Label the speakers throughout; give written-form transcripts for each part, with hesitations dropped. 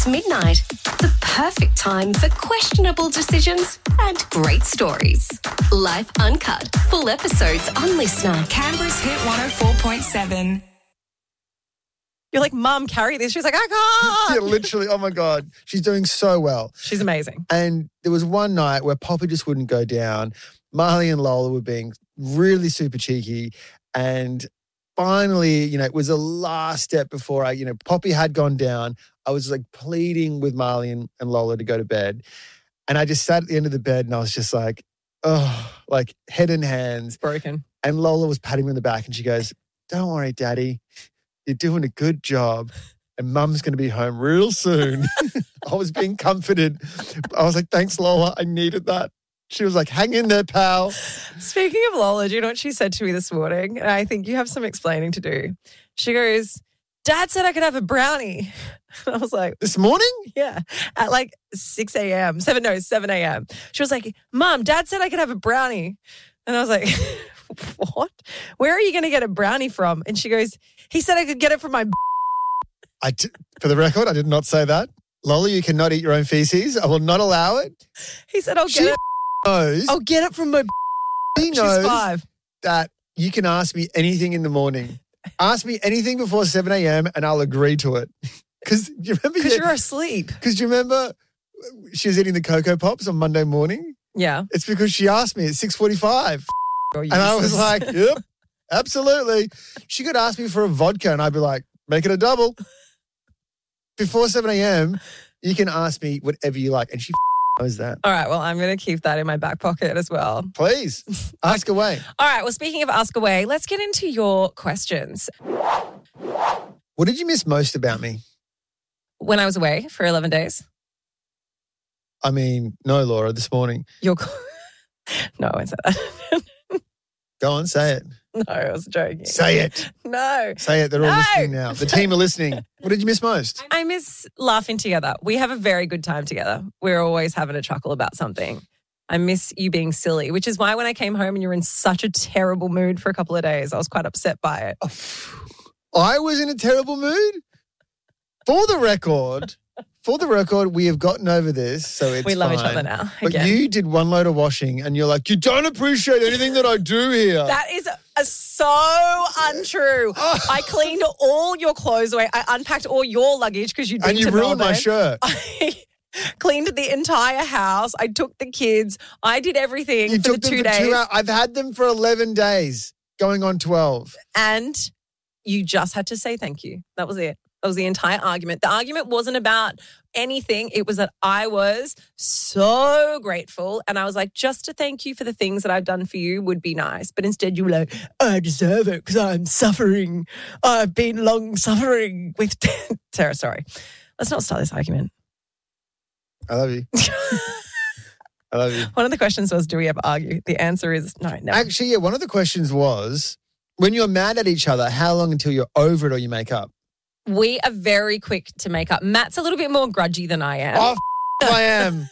Speaker 1: midnight. The perfect time for questionable decisions and great stories. Life Uncut. Full episodes on Listener.
Speaker 2: Canberra's Hit 104.7.
Speaker 3: You're like, Mum, carry this. She's like, I can't.
Speaker 4: Yeah, literally. Oh, my God. She's doing so well.
Speaker 3: She's amazing.
Speaker 4: And there was one night where Poppy just wouldn't go down. Marley and Lola were being really super cheeky. And finally, it was the last step before Poppy had gone down. I was like pleading with Marley and Lola to go to bed. And I just sat at the end of the bed and I was just like, oh, like head in hands.
Speaker 3: Broken.
Speaker 4: And Lola was patting me on the back and she goes, don't worry, Daddy. You're doing a good job and Mum's going to be home real soon. I was being comforted. I was like, thanks, Lola. I needed that. She was like, hang in there, pal.
Speaker 3: Speaking of Lola, do you know what she said to me this morning? And I think you have some explaining to do. She goes, Dad said I could have a brownie. And I was like,
Speaker 4: this morning?
Speaker 3: Yeah, at like 6 a.m. 7 a.m. She was like, Mum, Dad said I could have a brownie. And I was like, what? Where are you going to get a brownie from? And she goes, he said I could get it from my
Speaker 4: For the record, I did not say that. Lola, you cannot eat your own feces. I will not allow it.
Speaker 3: He said, I'll get it from my
Speaker 4: She knows
Speaker 3: She's 5.
Speaker 4: that you can ask me anything in the morning. Ask me anything before 7 a.m. and I'll agree to it. Because
Speaker 3: you're asleep.
Speaker 4: Because you remember she was eating the Cocoa Pops on Monday morning?
Speaker 3: Yeah.
Speaker 4: It's because she asked me at 6:45. And I was like, yep, absolutely. She could ask me for a vodka and I'd be like, make it a double. Before 7 a.m., you can ask me whatever you like. And she knows that.
Speaker 3: All right, well, I'm going to keep that in my back pocket as well.
Speaker 4: Please, ask away.
Speaker 3: All right, well, speaking of ask away, let's get into your questions.
Speaker 4: What did you miss most about me?
Speaker 3: When I was away for 11 days.
Speaker 4: I mean, no, Laura, this morning.
Speaker 3: No, I won't say that.
Speaker 4: Go on, say it.
Speaker 3: No, I was joking.
Speaker 4: Say it.
Speaker 3: No.
Speaker 4: Say it. They're all listening now. The team are listening. What did you miss most?
Speaker 3: I miss laughing together. We have a very good time together. We're always having a chuckle about something. I miss you being silly, which is why when I came home and you were in such a terrible mood for a couple of days, I was quite upset by it.
Speaker 4: I was in a terrible mood? For the record, we have gotten over this, so it's
Speaker 3: We love
Speaker 4: fine.
Speaker 3: each other now.
Speaker 4: But
Speaker 3: again.
Speaker 4: you did one load of washing and you're like, you don't appreciate anything that I do here.
Speaker 3: That is so untrue. I cleaned all your clothes away. I unpacked all your luggage because you'd been
Speaker 4: and you
Speaker 3: to
Speaker 4: ruined my
Speaker 3: Melbourne.
Speaker 4: shirt.
Speaker 3: I cleaned the entire house. I took the kids. I did everything
Speaker 4: You
Speaker 3: for
Speaker 4: took
Speaker 3: the
Speaker 4: them
Speaker 3: 2
Speaker 4: for
Speaker 3: days.
Speaker 4: 2 hours. I've had them for 11 days, going on 12.
Speaker 3: And you just had to say thank you. That was it. That was the entire argument. The argument wasn't about anything. It was that I was so grateful. And I was like, just to thank you for the things that I've done for you would be nice. But instead you were like, I deserve it because I'm suffering. I've been long suffering with Sarah. Sorry. Let's not start this argument.
Speaker 4: I love you. I love you.
Speaker 3: One of the questions was, do we ever argue? The answer is no.
Speaker 4: Actually, yeah, one of the questions was, when you're mad at each other, how long until you're over it or you make up?
Speaker 3: We are very quick to make up. Matt's a little bit more grudgy than I am.
Speaker 4: Oh, I am.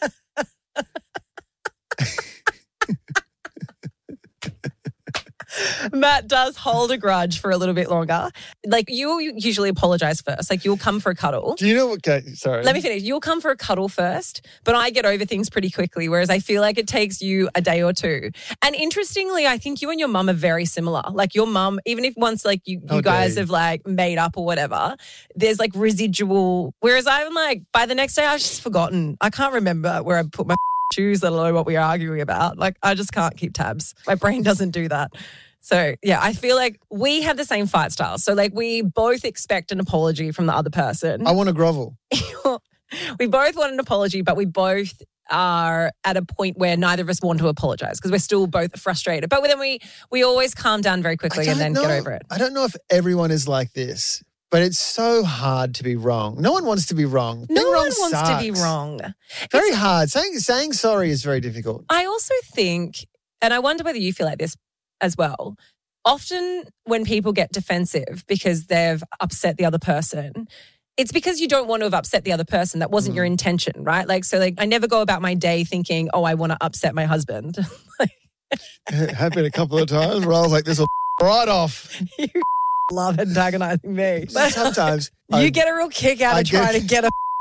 Speaker 3: Matt does hold a grudge for a little bit longer. Like, you usually apologize first. Like, you'll come for a cuddle.
Speaker 4: Do you know what? Okay, sorry.
Speaker 3: Let me finish. You'll come for a cuddle first, but I get over things pretty quickly, whereas I feel like it takes you a day or two. And interestingly, I think you and your mum are very similar. Like, your mum, even if once like you guys have like made up or whatever, there's like residual. Whereas I'm like, by the next day, I've just forgotten. I can't remember where I put my shoes, let alone what we are arguing about. Like, I just can't keep tabs. My brain doesn't do that. So, yeah, I feel like we have the same fight style. So, like, we both expect an apology from the other person.
Speaker 4: I want to grovel.
Speaker 3: We both want an apology, but we both are at a point where neither of us want to apologize because we're still both frustrated. But then we always calm down very quickly and then get over it.
Speaker 4: I don't know if everyone is like this, but it's so hard to be wrong. No one wants to be wrong.
Speaker 3: No
Speaker 4: Being
Speaker 3: one
Speaker 4: wrong
Speaker 3: wants
Speaker 4: sucks.
Speaker 3: to be wrong.
Speaker 4: Very hard. Saying sorry is very difficult.
Speaker 3: I also think, and I wonder whether you feel like this as well, often when people get defensive because they've upset the other person, it's because you don't want to have upset the other person. That wasn't your intention, right? Like, so like, I never go about my day thinking, oh, I want to upset my husband.
Speaker 4: It happened a couple of times where I was like, this will right off.
Speaker 3: You love antagonizing me.
Speaker 4: Sometimes
Speaker 3: You get a real kick out of trying to get a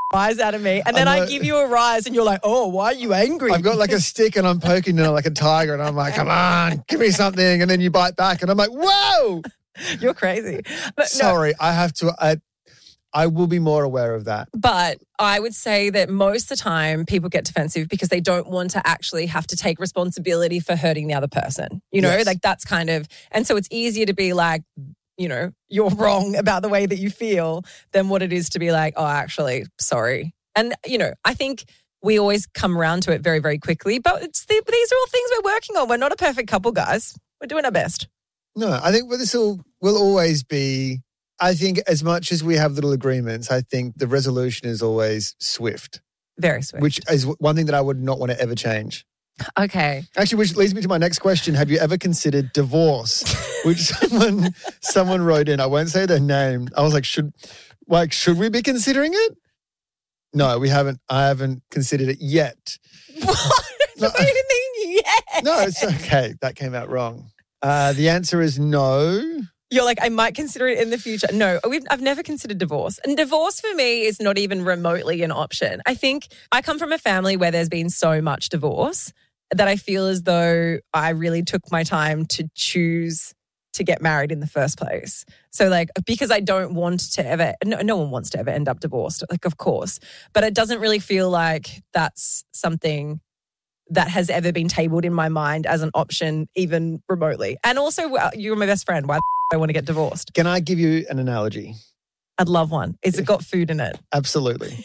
Speaker 3: rise out of me. And then I give you a rise and you're like, oh, why are you angry?
Speaker 4: I've got like a stick and I'm poking it like a tiger and I'm like, come on, give me something. And then you bite back and I'm like, whoa.
Speaker 3: You're crazy. But
Speaker 4: Sorry, I have to, I will be more aware of that.
Speaker 3: But I would say that most of the time people get defensive because they don't want to actually have to take responsibility for hurting the other person. You know,
Speaker 4: Yes.
Speaker 3: like that's kind of, and so it's easier to be like, you know, you're wrong about the way that you feel than what it is to be like, oh, actually, sorry. And, you know, I think we always come around to it very, very quickly. But these are all things we're working on. We're not a perfect couple, guys. We're doing our best.
Speaker 4: No, I think this will always be, I think as much as we have little agreements, I think the resolution is always swift.
Speaker 3: Very swift.
Speaker 4: Which is one thing that I would not want to ever change.
Speaker 3: Okay.
Speaker 4: Actually, which leads me to my next question. Have you ever considered divorce? Which someone wrote in. I won't say their name. I was like, should we be considering it? No, we haven't. I haven't considered it yet.
Speaker 3: What?
Speaker 4: No,
Speaker 3: What do you mean yet?
Speaker 4: No, it's okay. That came out wrong. The answer is no.
Speaker 3: You're like, I might consider it in the future. No, I've never considered divorce. And divorce for me is not even remotely an option. I think I come from a family where there's been so much divorce that I feel as though I really took my time to choose to get married in the first place. So like, because I don't want to ever, no one wants to ever end up divorced, like of course, but it doesn't really feel like that's something that has ever been tabled in my mind as an option, even remotely. And also, you're my best friend. Why I want to get divorced?
Speaker 4: Can I give you an analogy?
Speaker 3: I'd love one. Is it got food in it?
Speaker 4: Absolutely.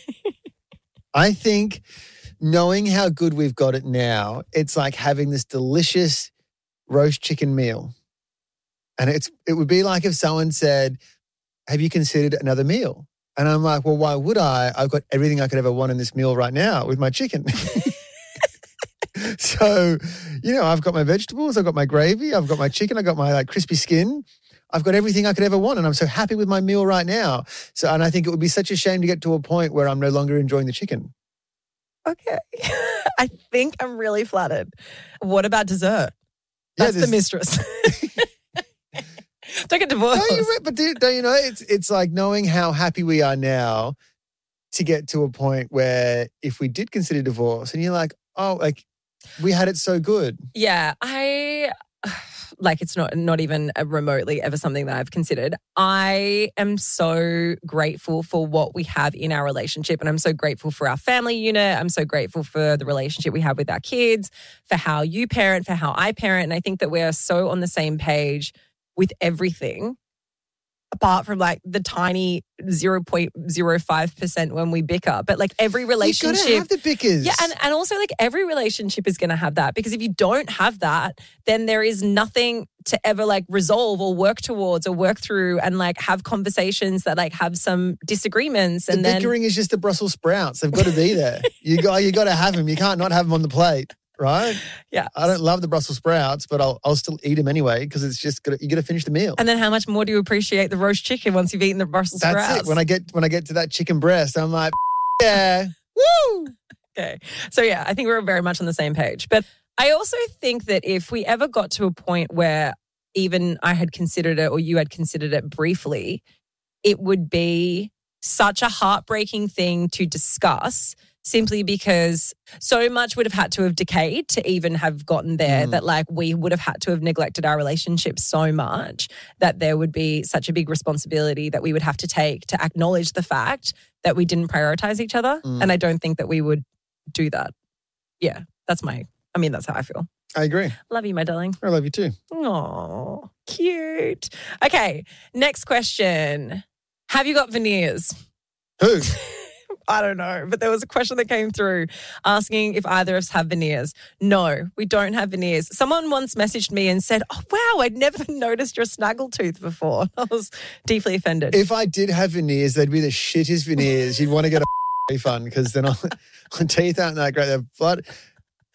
Speaker 4: I think knowing how good we've got it now, it's like having this delicious roast chicken meal. And it would be like if someone said, have you considered another meal? And I'm like, well, why would I? I've got everything I could ever want in this meal right now with my chicken. So, you know, I've got my vegetables, I've got my gravy, I've got my chicken, I've got my like crispy skin. I've got everything I could ever want and I'm so happy with my meal right now. So, and I think it would be such a shame to get to a point where I'm no longer enjoying the chicken.
Speaker 3: Okay. I think I'm really flattered. What about dessert? That's the mistress. Don't get divorced.
Speaker 4: Don't you know, it's like knowing how happy we are now to get to a point where if we did consider divorce and you're like, oh, like we had it so good.
Speaker 3: Yeah, it's not even remotely ever something that I've considered. I am so grateful for what we have in our relationship and I'm so grateful for our family unit. I'm so grateful for the relationship we have with our kids, for how you parent, for how I parent. And I think that we are so on the same page with everything apart from like the tiny 0.05% when we bicker. But like every relationship.
Speaker 4: You gotta have the bickers.
Speaker 3: Yeah, and also like every relationship is going to have that because if you don't have that, then there is nothing to ever like resolve or work towards or work through and like have conversations that like have some disagreements.
Speaker 4: The bickering is just the Brussels sprouts. They've got to be there. You got to have them. You can't not have them on the plate. Right?
Speaker 3: Yeah.
Speaker 4: I don't love the Brussels sprouts, but I'll still eat them anyway because it's just you got to finish the meal.
Speaker 3: And then how much more do you appreciate the roast chicken once you've eaten the Brussels sprouts?
Speaker 4: That's it. When I get to that chicken breast, I'm like, yeah, woo.
Speaker 3: Okay. So yeah, I think we're very much on the same page. But I also think that if we ever got to a point where even I had considered it or you had considered it briefly, it would be such a heartbreaking thing to discuss simply because so much would have had to have decayed to even have gotten there that like we would have had to have neglected our relationship so much that there would be such a big responsibility that we would have to take to acknowledge the fact that we didn't prioritize each other. And I don't think that we would do that. Yeah, that's how I feel.
Speaker 4: I agree.
Speaker 3: Love you, my darling.
Speaker 4: I love you too.
Speaker 3: Oh, cute. Okay, next question. Have you got veneers?
Speaker 4: Who?
Speaker 3: I don't know, but there was a question that came through asking if either of us have veneers. No, we don't have veneers. Someone once messaged me and said, oh, wow, I'd never noticed your snaggletooth before. I was deeply offended.
Speaker 4: If I did have veneers, they'd be the shittest veneers. You'd want to get a refund because then my teeth aren't that great. They're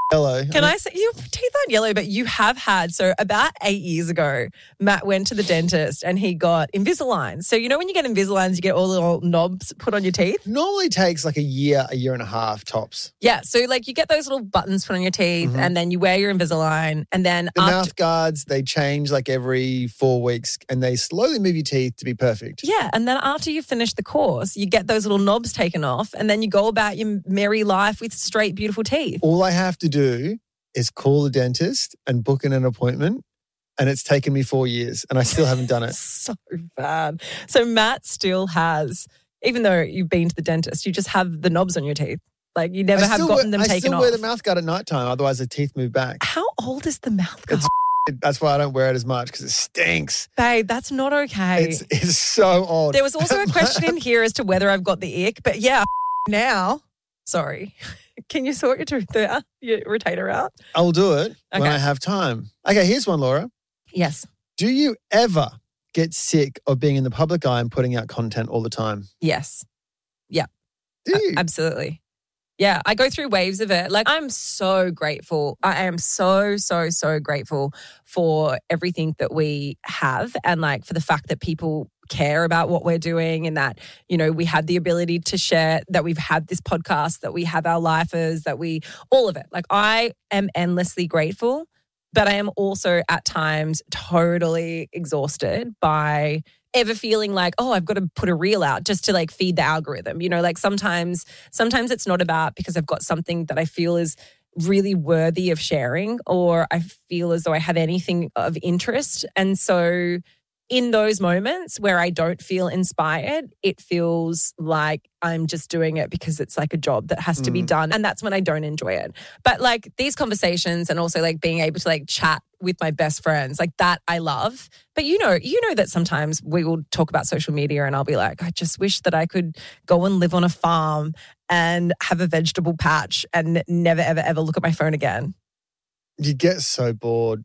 Speaker 4: yellow.
Speaker 3: Can I say, your teeth aren't yellow, but you have had, so about 8 years ago, Matt went to the dentist and he got Invisalign. So, you know when you get Invisaligns, you get all the little knobs put on your teeth?
Speaker 4: Normally takes like a year and a half tops.
Speaker 3: Yeah, so like you get those little buttons put on your teeth and then you wear your Invisalign and then
Speaker 4: The mouth guards, they change like every 4 weeks and they slowly move your teeth to be perfect.
Speaker 3: Yeah, and then after you finish the course, you get those little knobs taken off and then you go about your merry life with straight, beautiful teeth.
Speaker 4: All I have to do is call the dentist and book in an appointment, and it's taken me 4 years and I still haven't done it.
Speaker 3: So bad. So Matt still has, even though you've been to the dentist, you just have the knobs on your teeth. Like you never have gotten them taken off.
Speaker 4: I still wear the mouth guard at night time, otherwise the teeth move back.
Speaker 3: How old is the mouth guard?
Speaker 4: That's why I don't wear it as much, because it stinks.
Speaker 3: Babe, that's not okay.
Speaker 4: It's so odd.
Speaker 3: There was also a question in here as to whether I've got the ick, but yeah, now, sorry. Can you sort your retainer out?
Speaker 4: I'll do it when I have time. Okay, here's one, Laura.
Speaker 3: Yes.
Speaker 4: Do you ever get sick of being in the public eye and putting out content all the time?
Speaker 3: Yes. Yeah.
Speaker 4: Do you?
Speaker 3: Absolutely. Yeah, I go through waves of it. Like I'm so grateful. I am so, so, so grateful for everything that we have and like for the fact that people care about what we're doing and that, you know, we have the ability to share, that we've had this podcast, that we have our lifers, that we, all of it. Like I am endlessly grateful, but I am also at times totally exhausted by ever feeling like, oh, I've got to put a reel out just to like feed the algorithm. You know, like sometimes it's not about because I've got something that I feel is really worthy of sharing or I feel as though I have anything of interest. And so in those moments where I don't feel inspired, it feels like I'm just doing it because it's like a job that has to be done. And that's when I don't enjoy it. But like these conversations and also like being able to like chat with my best friends, like that I love. But you know that sometimes we will talk about social media and I'll be like, I just wish that I could go and live on a farm and have a vegetable patch and never, ever, ever look at my phone again.
Speaker 4: You get so bored.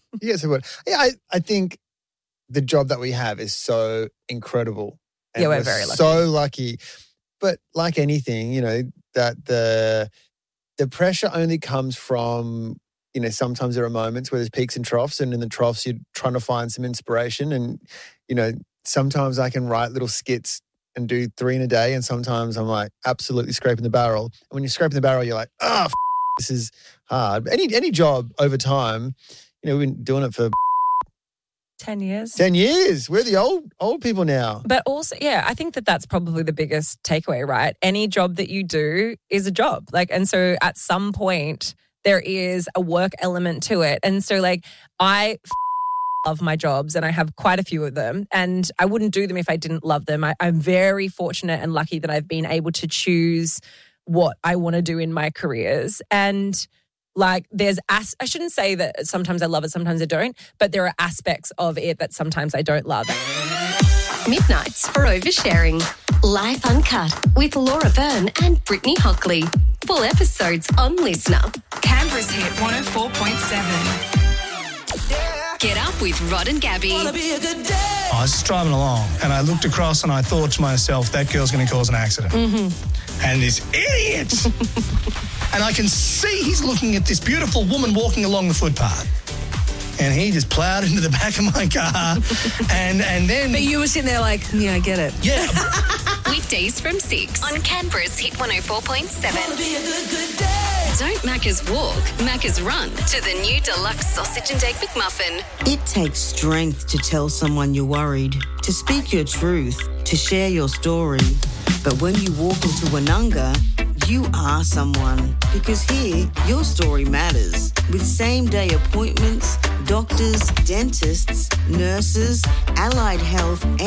Speaker 4: Yeah, I think the job that we have is so incredible. And
Speaker 3: yeah, we're very lucky.
Speaker 4: So lucky. But like anything, you know, that the pressure only comes from, you know, sometimes there are moments where there's peaks and troughs, and in the troughs you're trying to find some inspiration. And, you know, sometimes I can write little skits and do 3 in a day, and sometimes I'm like absolutely scraping the barrel. And when you're scraping the barrel, you're like, this is hard. But any job over time, you know, we've been doing it for
Speaker 3: 10 years.
Speaker 4: 10 years. We're the old people now.
Speaker 3: But also, yeah, I think that that's probably the biggest takeaway, right? Any job that you do is a job. Like, and so at some point there is a work element to it. And so like I love my jobs and I have quite a few of them and I wouldn't do them if I didn't love them. I'm very fortunate and lucky that I've been able to choose what I want to do in my careers. And like I shouldn't say that sometimes I love it, sometimes I don't, but there are aspects of it that sometimes I don't love.
Speaker 1: Midnights for oversharing. Life Uncut with Laura Byrne and Brittany Hockley. Full episodes on Listener.
Speaker 2: Canberra's hit 104.7.
Speaker 1: Get up with Rod and Gabby.
Speaker 5: I was just driving along and I looked across and I thought to myself, that girl's going to cause an accident. And this idiot. And I can see he's looking at this beautiful woman walking along the footpath. And he just plowed into the back of my car. and then...
Speaker 6: But you were sitting there like, yeah, I get it.
Speaker 5: Yeah.
Speaker 1: Weekdays from 6 on Canberra's hit 104.7. Don't Macca's walk, Macca's run to the new deluxe sausage and egg McMuffin.
Speaker 7: It takes strength to tell someone you're worried, to speak your truth, to share your story. But when you walk into Woononga, you are someone, because here, your story matters. With same-day appointments, doctors, dentists, nurses, allied health,